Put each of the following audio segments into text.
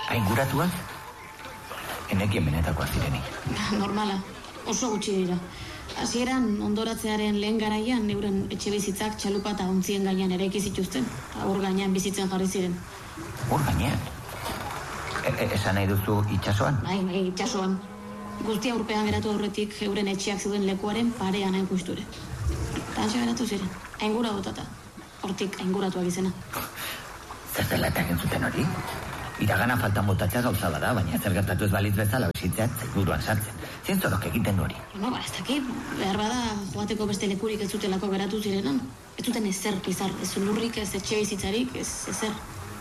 Ainguratuak? Enekien benetakoak zirenik. Normala, oso gutxi dira. Hasieran ondoratzearen lehen garaian euren etxe bizitzak txalupa eta ontzien gainean eraiki zituzten. Ur gainean bizitzen jarri ziren. Ur gainean? Esan nahi duzu itsasoan? Bai, itsasoan. Guztia urpean geratu aurretik euren etxeak zeuden lekuaren parean hain justure. Eta hantxe geratu ziren, aingura botata. Hortik ainguratuak izena. Zer dela eta egin zuten hori? Iragana faltan botatzea gauza bada, baina zer gertatu ez balitz bezala bizitzea zaiburuan sartzen. Zientzorok egiten du hori. No, ez dakit, behar bada joateko beste lekurik ez zutelako geratu zirenan. Ez zuten ezer pizar, ez lurrik, ez etxe bizitzarik, ez ezer.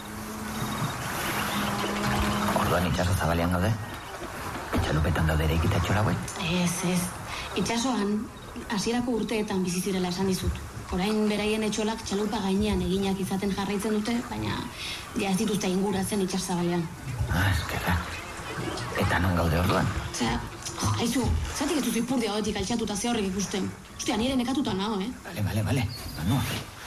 Orduan itsaso zabalean gaude? Txalupetan daude ere ikitatxo hauek? Ez. Itsasoan, hasierako urteetan bizi zirela esan dizut. Orain beraien etxolak txalupa gainean eginak izaten jarraitzen dute, baina ja ez dituzte inguratzen itsas zabalean. Eskerra. Eta non gaude orduan? Osea, aizu, zatik ez duzu ipurdia goetik altxatuta ze horrek ikusten. Ostia, nire nekatuta nago, Bale. Manu.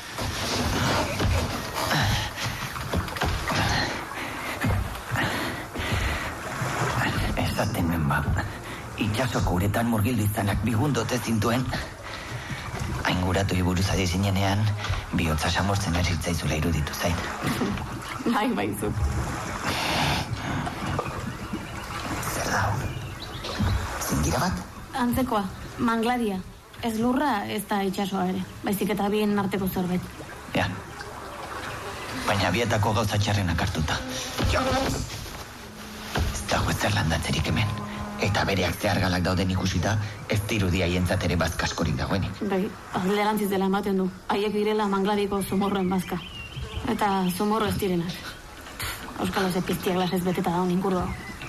Esaten men itxasoko uretan murgildu izanak bigundote zintuen. Ainguratu iburuz ari zinenean, bihotza samortzen eritzaizula iruditu zain. Bai, zu. Zer da? Zingira bat? Antzekoa, mangladia. Ez lurra, ez da itsasoa ere. Baizik eta bien arteko zerbait. Ja. Baina bietako gauza txarrenak hartuta. Ez dago ezer landatzerik hemen. Eta bereak zehargalak dauden ikusita, ez dirudia hientzat ere bazka askorik dagoenik. Bai, alderantziz dela ematen du. Haiek direla mangladiko zumorroen bazka. Eta zumorro ez direnak. Euskal Oze piztiak lasez beteta daun ingurua.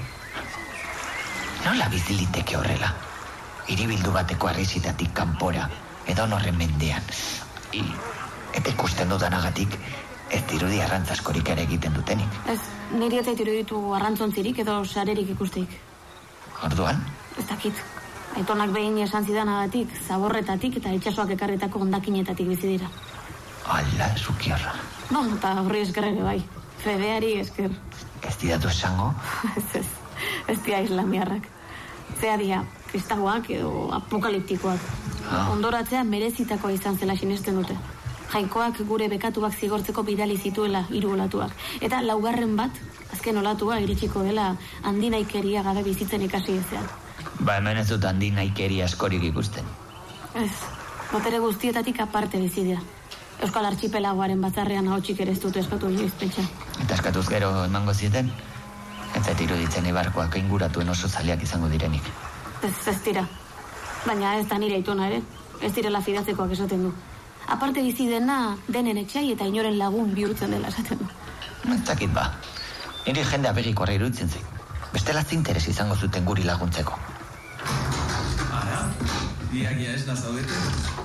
Nola biziliteke horrela? Hiribildu bateko arrizitatik kanpora, edo horren mendean. Eta ikusten dudanagatik, ez dirudi arrantz askorik ere egiten dutenik. Ez, niri ez iruditu arrantzontzirik edo sarerik ikusteik. Orduan? Ez dakit. Aitonak behin esan zidanagatik, zaborretatik eta itsasoak ekarritako hondakinetatik bizi dira. Ala, zukiarra. No, eta horri esker ere bai. Fedeari esker. Ez didatu esango? Ez dia islamiarrak. Zea dia, kristauak edo apokaliptikoak. Ondoratzea merezitakoa izan zela sinesten dute. Jainkoak gure bekatuak zigortzeko bidali zituela 3 olatuak. Eta 4. bat, azken olatua iritsiko dela handinaikeria gabe bizitzen ikasi ezean. Ba, hemen ez dut handinaikeria askorik ikusten. Ez, botere guztietatik aparte bizi dira. Euskal Archipelagoaren batzarrean ahotsik ere ez dut eskatu inoiz pentsa. Eta eskatuz gero emango zieten? Ez zait iruditzen ibarkoak inguratuen oso zaleak izango direnik. Ez dira. Baina ez da nire aitona ere. Ez direla fidatzekoak esaten du. Aparte bizi dena denen etxai eta inoren lagun bihurtzen dela esaten du. Ez dakit ba. Niri jende abegikoarra iruditzen zik. Bestela interes izango zuten guri laguntzeko. Ara, diagia ez da zaudete.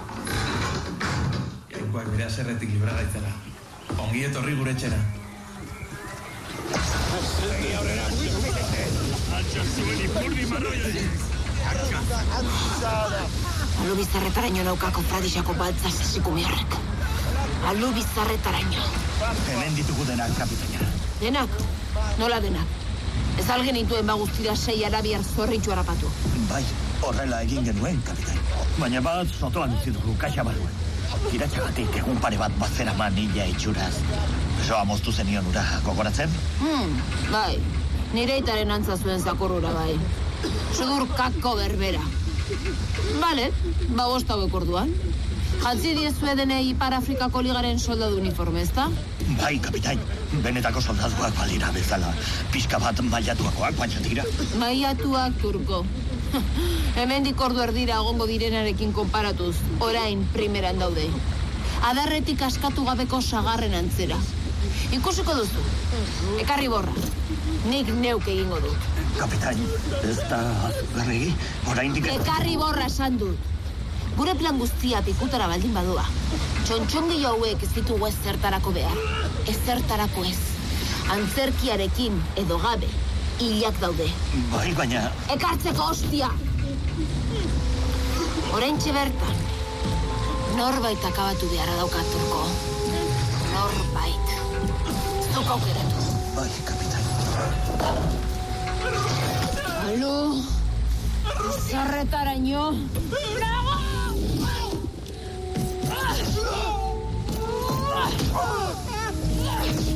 Jainkoak bere aserretik libragaitzara. Ongi etorri gure etxera. Egi aurrera, altxazuen ipurdi marroia. Alu bizarretaraino naukako fradisako baltza sasikume horrek. Alu bizarretaraino. Hemen ditugu denak, kapitaina. Denak? Nola denak? Ez algen intuen bagustira 6 arabiar zorritxu harapatu. Bai, horrela egin genuen, kapitain. Baina bat zotoan utzi dugu, kaxa barruen. Kiratxagatik egun pare bat bazeraman nila itxuraz. Besoa moztu zenion ura, gogoratzen? Bai, nire itaren antza zuen zakorrura bai. Sudur kako berbera. Bale, ba bost hauek orduan. Jantzi diezue denei Ipar Afrikako Ligaren soldadu uniforme, ezta? Bai, kapitain, benetako soldaduak balira bezala. Pixka bat mailatuakoak, baina dira. Mailatuak, turko. Hemendik ordu erdira egongo direnarekin konparatuz, orain primeran daude. Adarretik askatu gabeko sagarren antzera. Ikusiko duzu. Ekarri borra. Nik neuk egingo dut. Kapitain, ez da azgarregi, oraindik... Ekarri borra esan dut. Gure plan guztia pikutara baldin badua. Txontxongi hauek ez ditugu ezertarako behar. Ezertarako ez. Antzerkiarekin edo gabe, hilak daude. Bai, baina... Ekartzeko hostia! Oraintxe bertan, norbait akabatu beharra daukat, turko. Norbait. Zuk aukeratu. Bai, kapitain. Alu, zarretaraino. Nago!